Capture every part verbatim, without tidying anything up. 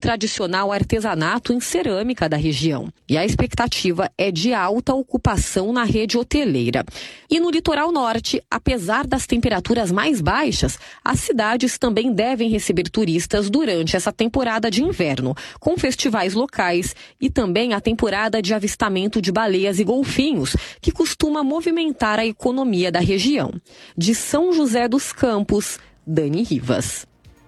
tradicional artesanato em cerâmica da região. E a expectativa é de alta ocupação na rede hoteleira. E no litoral norte, apesar das temperaturas mais baixas, as cidades também devem receber turistas durante essa temporada de inverno, com festivais locais e também a temporada de avistamento de baleias e golfinhos, que costuma movimentar a economia da região. De São José dos Campos, Dani Rivas.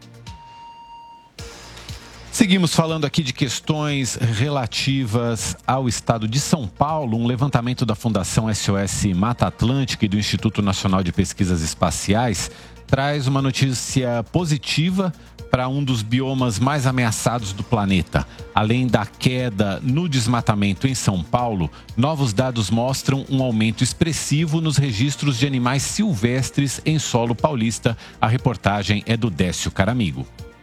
Seguimos falando aqui de questões relativas ao estado de São Paulo. Um levantamento da Fundação S O S Mata Atlântica e do Instituto Nacional de Pesquisas Espaciais traz uma notícia positiva para um dos biomas mais ameaçados do planeta. Além da queda no desmatamento em São Paulo, novos dados mostram um aumento expressivo nos registros de animais silvestres em solo paulista. A reportagem é do Décio Caramigo.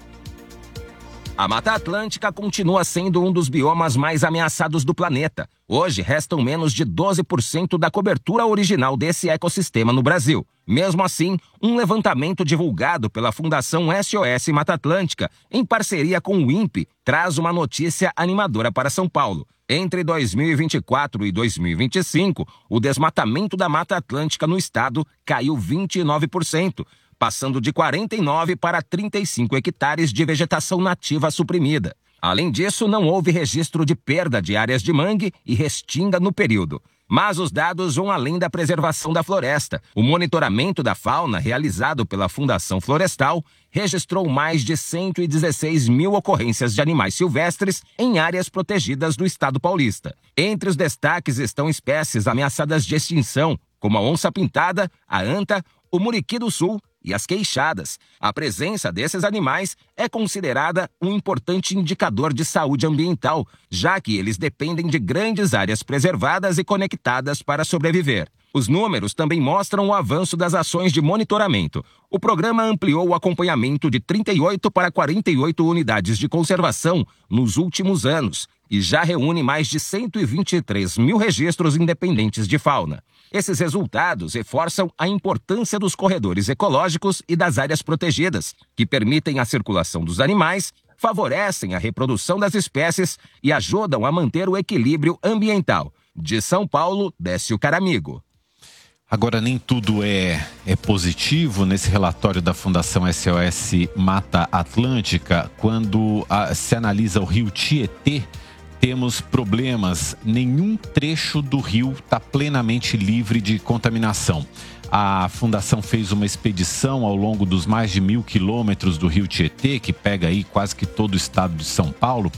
A Mata Atlântica continua sendo um dos biomas mais ameaçados do planeta. Hoje, restam menos de doze por cento da cobertura original desse ecossistema no Brasil. Mesmo assim, um levantamento divulgado pela Fundação S O S Mata Atlântica, em parceria com o INPE, traz uma notícia animadora para São Paulo. Entre dois mil e vinte e quatro e dois mil e vinte e cinco, o desmatamento da Mata Atlântica no estado caiu vinte e nove por cento. Passando de quarenta e nove para trinta e cinco hectares de vegetação nativa suprimida. Além disso, não houve registro de perda de áreas de mangue e restinga no período. Mas os dados vão além da preservação da floresta. O monitoramento da fauna, realizado pela Fundação Florestal, registrou mais de cento e dezesseis mil ocorrências de animais silvestres em áreas protegidas do estado paulista. Entre os destaques estão espécies ameaçadas de extinção, como a onça-pintada, a anta, o muriqui do sul e as queixadas. A presença desses animais é considerada um importante indicador de saúde ambiental, já que eles dependem de grandes áreas preservadas e conectadas para sobreviver. Os números também mostram o avanço das ações de monitoramento. O programa ampliou o acompanhamento de trinta e oito para quarenta e oito unidades de conservação nos últimos anos e já reúne mais de cento e vinte e três mil registros independentes de fauna. Esses resultados reforçam a importância dos corredores ecológicos e das áreas protegidas, que permitem a circulação dos animais, favorecem a reprodução das espécies e ajudam a manter o equilíbrio ambiental. De São Paulo, Décio Caramigo. Agora, nem tudo é, é positivo nesse relatório da Fundação S O S Mata Atlântica. Quando a, se analisa o rio Tietê, temos problemas. Nenhum trecho do rio está plenamente livre de contaminação. A Fundação fez uma expedição ao longo dos mais de mil quilômetros do rio Tietê, que pega aí quase que todo o estado de São Paulo.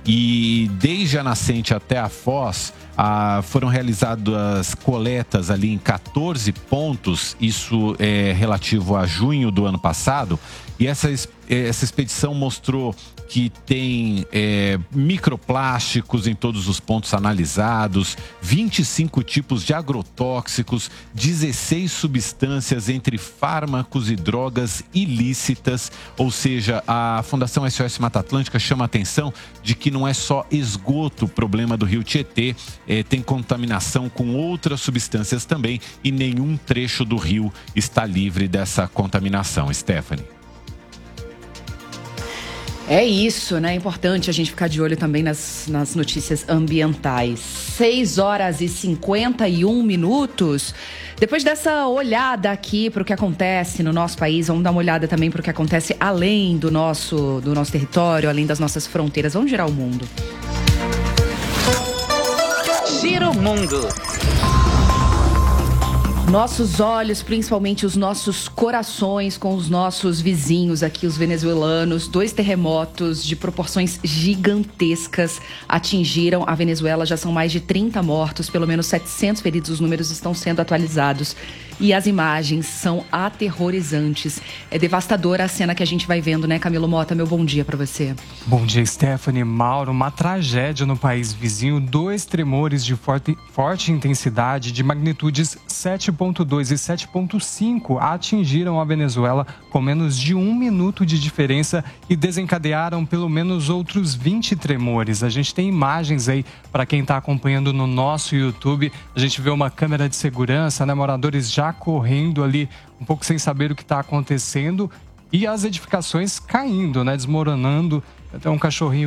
E desde a nascente até a foz, ah, foram realizadas coletas ali em catorze pontos. Isso é relativo a junho do ano passado. E essa, essa expedição mostrou que tem é, microplásticos em todos os pontos analisados, vinte e cinco tipos de agrotóxicos, dezesseis substâncias entre fármacos e drogas ilícitas. Ou seja, a Fundação S O S Mata Atlântica chama a atenção de que não é só esgoto o problema do rio Tietê, é, tem contaminação com outras substâncias também e nenhum trecho do rio está livre dessa contaminação. Stephanie. É isso, né? É importante a gente ficar de olho também nas, nas notícias ambientais. seis horas e cinquenta e um minutos. Depois dessa olhada aqui para o que acontece no nosso país, vamos dar uma olhada também para o que acontece além do nosso, do nosso território, além das nossas fronteiras. Vamos girar o mundo. Gira o mundo. Nossos olhos, principalmente os nossos corações com os nossos vizinhos aqui, os venezuelanos. Dois terremotos de proporções gigantescas atingiram a Venezuela. Já são mais de trinta mortos, pelo menos setecentos feridos. Os números estão sendo atualizados. E as imagens são aterrorizantes. É devastadora a cena que a gente vai vendo, né, Camilo Mota? Meu bom dia para você. Bom dia, Stephanie. Mauro, uma tragédia no país vizinho. Dois tremores de forte, forte intensidade, de magnitudes sete ponto dois e sete ponto cinco, atingiram a Venezuela com menos de um minuto de diferença e desencadearam pelo menos outros vinte tremores. A gente tem imagens aí para quem está acompanhando no nosso YouTube. A gente vê uma câmera de segurança, né, moradores já correndo ali, um pouco sem saber o que está acontecendo, e as edificações caindo, né, desmoronando. Até um cachorrinho